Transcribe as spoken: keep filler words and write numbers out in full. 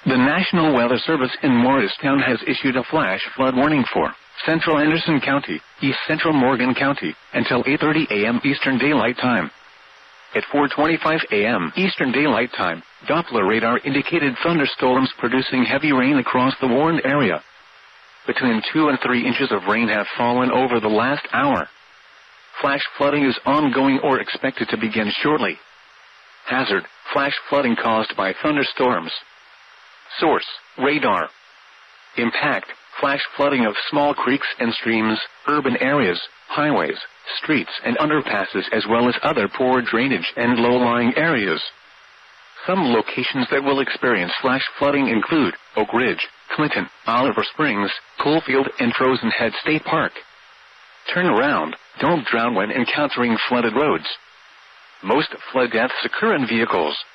The National Weather Service in Morristown has issued a flash flood warning for Central Anderson County, East Central Morgan County, until eight thirty a.m. Eastern Daylight Time. At four twenty-five a.m. Eastern Daylight Time, Doppler radar indicated thunderstorms producing heavy rain across the warned area. Between two and three inches of rain have fallen over the last hour. Flash flooding is ongoing or expected to begin shortly. Hazard: flash flooding caused by thunderstorms. Source: radar. Impact: flash flooding of small creeks and streams, urban areas, highways, streets and underpasses, as well as other poor drainage and low-lying areas. Some locations that will experience flash flooding include Oak Ridge, Clinton, Oliver Springs, Coalfield, and Frozen Head State Park. Turn around. Don't drown when encountering flooded roads. Most flood deaths occur in vehicles.